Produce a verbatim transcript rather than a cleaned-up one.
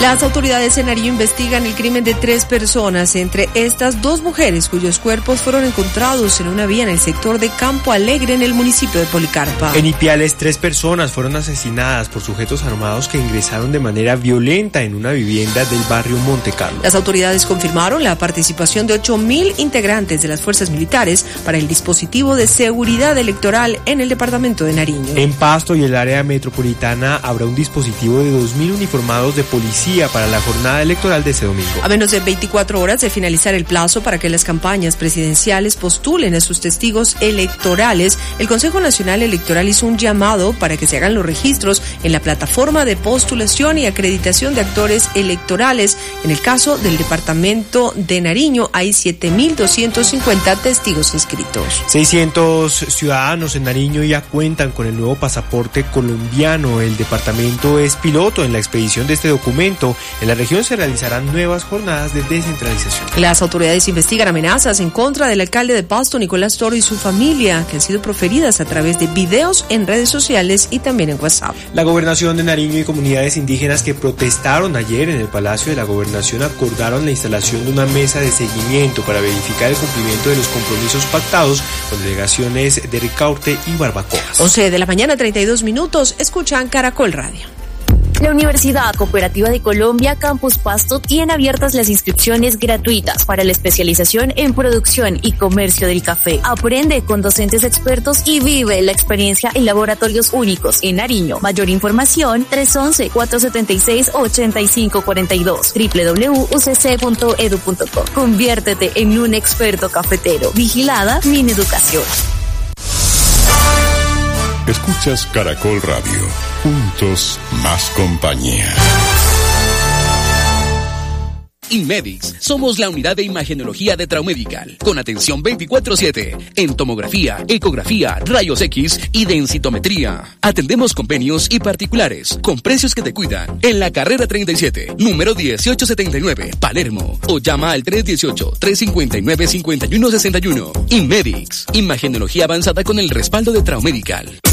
Las autoridades en Nariño investigan el crimen de tres personas, entre estas dos mujeres cuyos cuerpos fueron encontrados en una vía en el sector de Campo Alegre en el municipio de Policarpa. En Ipiales, tres personas fueron asesinadas por sujetos armados que ingresaron de manera violenta en una vivienda del barrio Monte Carlo. Las autoridades confirmaron la participación de ocho mil integrantes de las fuerzas militares para el dispositivo de seguridad electoral en el departamento de Nariño. En Pasto y el área metropolitana habrá un dispositivo de dos mil uniformados de policía para la jornada electoral de ese domingo. A menos de veinticuatro horas de finalizar el plazo para que las campañas presidenciales postulen a sus testigos electorales, el Consejo Nacional Electoral hizo un llamado para que se hagan los registros en la plataforma de postulación y acreditación de actores electorales. En el caso del departamento de Nariño hay siete mil doscientos cincuenta testigos inscritos. seiscientos ciudadanos en Nariño ya cuentan con el nuevo pasaporte colombiano. El departamento es piloto en la expedición de este documento. En la región se realizarán nuevas jornadas de descentralización. Las autoridades investigan amenazas en contra del alcalde de Pasto, Nicolás Toro, y su familia, que han sido proferidas a través de videos en redes sociales y también en WhatsApp. La gobernación de Nariño y comunidades indígenas que protestaron ayer en el Palacio de la Gobernación acordaron la instalación de una mesa de seguimiento para verificar el cumplimiento de los compromisos pactados con delegaciones de Ricaurte y Barbacoas. once de la mañana, treinta y dos minutos. Escuchan Caracol Radio. La Universidad Cooperativa de Colombia Campus Pasto tiene abiertas las inscripciones gratuitas para la especialización en producción y comercio del café. Aprende con docentes expertos y vive la experiencia en laboratorios únicos en Nariño. Mayor información tres once, cuatro setenta y seis, ochenta y cinco cuarenta y dos, doble u doble u doble u punto u c c punto e d u punto co. Conviértete en un experto cafetero. Vigilada Mineducación. Escuchas Caracol Radio. Juntos, más compañía. Inmedix, somos la unidad de imagenología de Traumedical, con atención veinticuatro siete, en tomografía, ecografía, rayos X y densitometría. Atendemos convenios y particulares, con precios que te cuidan, en la carrera treinta y siete, número dieciocho setenta y nueve, Palermo, o llama al tres dieciocho, tres cincuenta y nueve, cincuenta y uno sesenta y uno. Inmedix, imagenología avanzada con el respaldo de Traumedical.